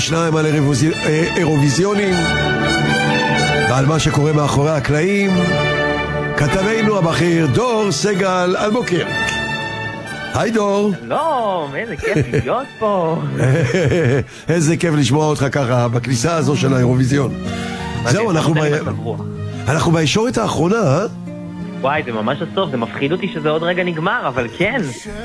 שניים על אירוויזיונים ועל מה שקורה מאחורי הקלעים, כתבנו הבכיר דור סגל אלבוקר. היי דור. שלום, איזה כיף להיות פה. איזה כיף לשמוע אותך ככה בכניסה הזו של האירוויזיון. זהו, אנחנו בישורת האחרונה, וואי, זה ממש הסוף, זה מפחיד אותי שזה עוד רגע נגמר, אבל כן.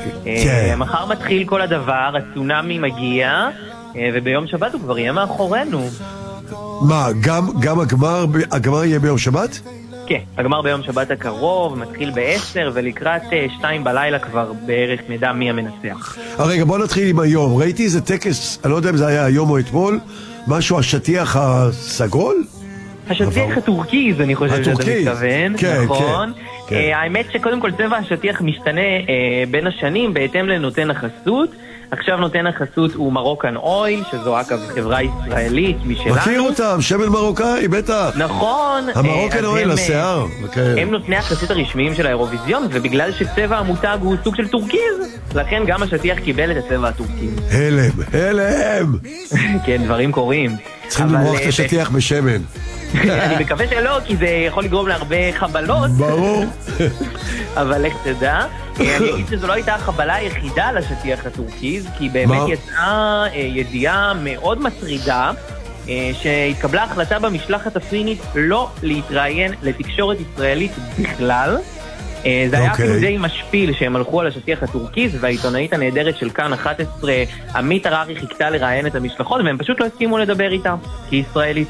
מחר מתחיל כל הדבר, הצונאמי מגיע, וביום שבת הוא כבר יהיה מאחורינו. מה, גם הגמר יהיה ביום שבת? כן, הגמר ביום שבת הקרוב, מתחיל ב-10, ולקראת 2 בלילה כבר בערך נדע מי המנצח. רגע, בוא נתחיל עם היום. ראיתי איזה טקס, אני לא יודע אם זה היה היום או אתמול, משהו השטיח הסגול? השטיח הטורקיז, אני חושב שאתה מתכוון, נכון. האמת שקודם כל צבע השטיח משתנה בין השנים בהתאם לנותן החסות. עכשיו נותן החסות הוא מרוקן אויל, שזו אגב חברה ישראלית משלנו. מכיר אותם, שמן מרוקאי, בטח. נכון. המרוקן אויל, השיער. הם נותני החסות הרשמיים של האירוויזיון, ובגלל שצבע המותג הוא סוג של טורקיז, לכן גם השטיח קיבל את הצבע הטורקיז. הלם. כן, דברים קורים. צריכים למרוח את השטיח בשמן. אני מקווה שלא, כי זה יכול לגרום להרבה חבלות. ברור. אבל איך תדע, אני אגיד שזו לא הייתה החבלה היחידה לשטיח הטורקיז, כי באמת יצאה ידיעה מאוד מטרידה, שהתקבלה החלטה במשלחת הסינית לא להתראיין לתקשורת ישראלית בכלל. זה היה אפילו די משפיל שהם הלכו על השטיח הטורקיז, והעיתונאית הנהדרת של כאן 11, עמית הררי, חיכתה לראיין את המשלחות, והם פשוט לא הסכימו לדבר איתה, כי ישראלית.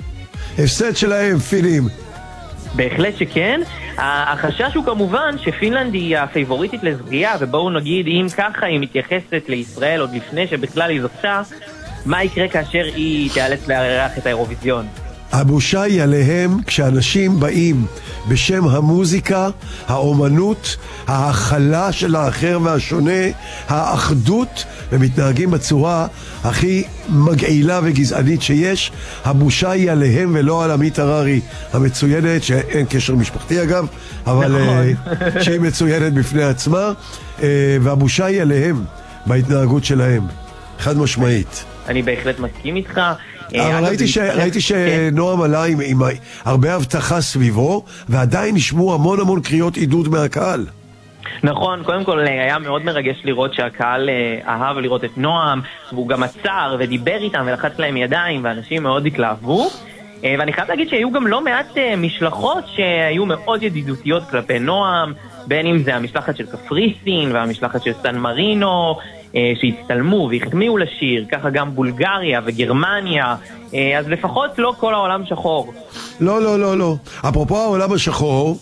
הפסד שלהם, פינים. בהחלט שכן. החשש הוא כמובן שפינלנד היא הפייבוריטית לזכייה, ובואו נגיד אם ככה היא מתייחסת לישראל עוד לפני שבכלל היא זכתה, מה יקרה כאשר היא תיאלץ לארח את האירוויזיון? הבושה היא עליהם כשאנשים באים בשם המוזיקה, האומנות, ההכלה של האחר והשונה, האחדות, ומתנהגים בצורה הכי מגעילה וגזענית שיש. הבושה היא עליהם ולא על עמית הררי המצוינת, שאין קשר משפחתי אגב, אבל שהיא מצוינת בפני עצמה, והבושה היא עליהם בהתנהגות שלהם, חד משמעית. אני בהחלט מסכים איתך. אבל ראיתי שנועם עלה עם הרבה הבטחה סביבו, ועדיין נשמעו המון קריאות עידוד מהקהל. נכון, קודם כל היה מאוד מרגש לראות שהקהל אהב לראות את נועם, והוא גם עצר ודיבר איתם ולחץ להם ידיים, ואנשים מאוד התלהבו. ואני חייב להגיד שהיו גם לא מעט משלחות שהיו מאוד ידידותיות כלפי נועם, בין אם זה המשלחת של קפריסין והמשלחת של סן מרינו, שהצטלמו והחמיאו לשיר, ככה גם בולגריה וגרמניה, אז לפחות לא כל העולם שחור. לא. אפרופו העולם השחור,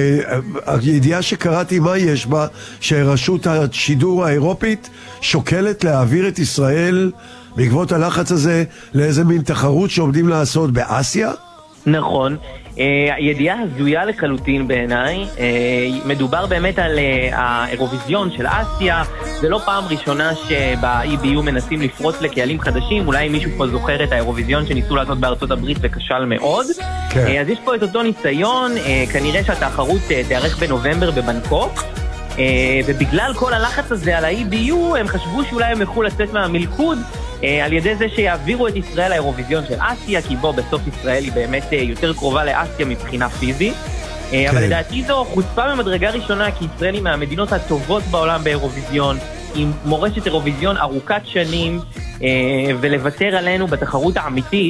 הידיעה שקראתי מה יש בה, שרשות השידור האירופית שוקלת להעביר את ישראל בעקבות הלחץ הזה לאיזה מין תחרות שעומדים לעשות באסיה? נכון. ידיעה הזויה לחלוטין בעיניי. מדובר באמת על האירוויזיון של אסיה. זה לא פעם ראשונה שב-EBU מנסים לפרוץ לקהלים חדשים. אולי מישהו פה זוכר את האירוויזיון שניסו לעשות בארצות הברית וכשל מאוד. אז יש פה את אותו ניסיון. כנראה שהתחרות תארך בנובמבר בבנקוק, ובגלל כל הלחץ הזה על ה-EBU הם חשבו שאולי הם יכולו לצאת מהמלכוד על ידי זה שיעבירו את ישראל לאירוויזיון של אסיה, כי בו בסוף ישראל היא באמת יותר קרובה לאסיה מבחינה פיזית. אבל לדעתי זו חוצפה ממדרגה ראשונה, כי ישראל היא מהמדינות הטובות בעולם באירוויזיון, עם מורשת אירוויזיון ארוכת שנים, ולוותר עלינו בתחרות האמיתית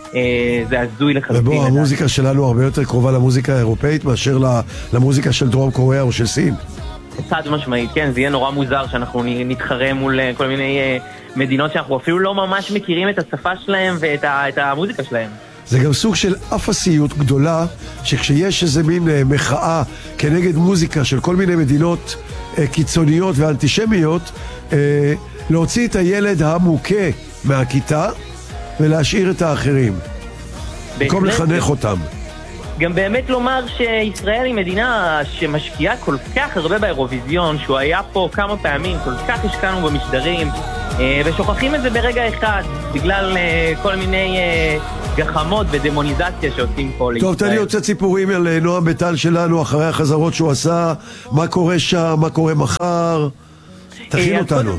זה הזוי לחלוטין. ובוא, המוזיקה שלנו הרבה יותר קרובה למוזיקה האירופאית מאשר למוזיקה של דרום קוריאה או של סין. חד משמעית, כן, זה יהיה נורא מוזר שאנחנו נתחרה מול כל מיני מדינות שאנחנו אפילו לא ממש מכירים את השפה שלהם ואת המוזיקה שלהם. זה גם סוג של אפסיות גדולה, שכשיש איזה מין מחאה כנגד מוזיקה של כל מיני מדינות קיצוניות ואנטישמיות, להוציא את הילד המוכה מהכיתה ולהשאיר את האחרים, במקום לחנך אותם. גם באמת לומר שישראל היא מדינה שמשקיעה כל כך הרבה באירוויזיון, שהוא היה פה כמה פעמים, כל כך השקענו במשדרים, ושוכחים את זה ברגע אחד, בגלל כל מיני גחמות ודמוניזציה שעושים פה לישראל. טוב, תן לי יוצא ציפורים על נועם ביטל שלנו, אחרי החזרות שהוא עשה, מה קורה שם, מה קורה מחר, תכין אותנו.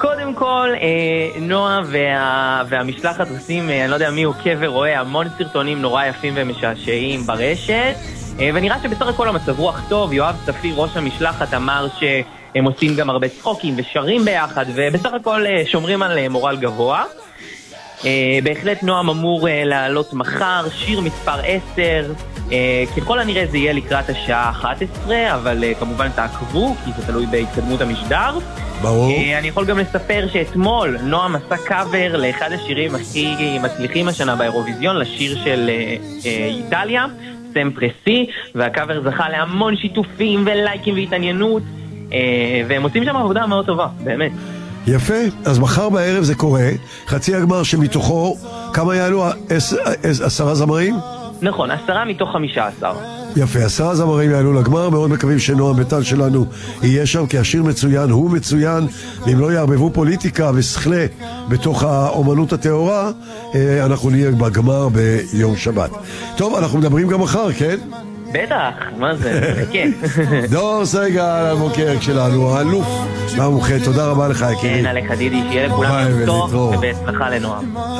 קודם כל, נועה והמשלחת עושים, אני לא יודע מי עוקב ורואה, המון סרטונים נורא יפים ומשעשעים ברשת, ונראה שבסך הכל המצב רוח טוב. יואב צפיר, ראש המשלחת, אמר שהם עושים גם הרבה צחוקים ושרים ביחד, ובסך הכל שומרים על מורל גבוה. בהחלט נועם אמור לעלות מחר, שיר מספר 10, ככל הנראה זה יהיה לקראת השעה 11, אבל כמובן תעקבו, כי זה תלוי בהתקדמות המשדר. ברור. אני יכול גם לספר שאתמול נועם עשה קאבר לאחד השירים הכי מצליחים השנה באירוויזיון, לשיר של איטליה, סמפרסי, והקאבר זכה להמון שיתופים ולייקים והתעניינות, והם עושים שם עבודה מאוד טובה, באמת. יפה, אז מחר בערב זה קורה, חצי הגמר שמתוכו, כמה יעלו? 10 זמרים? נכון, 10 מתוך 15. יפה, 10 זמרים יעלו לגמר, מאוד מקווים שנועם ביטל שלנו יהיה שם, כי השיר מצוין, הוא מצוין, ואם לא יערבבו פוליטיקה ושכלה בתוך האומנות הטהורה, אנחנו נהיה בגמר ביום שבת. טוב, אנחנו מדברים גם מחר, כן? בטח, מה זה? כן. דור סגל, המוקר שלנו, האלוף והמומחה, תודה רבה לך, יקירי. אין עליך דידי, שיהיה לכולם טוב ובהצלחה לנועם.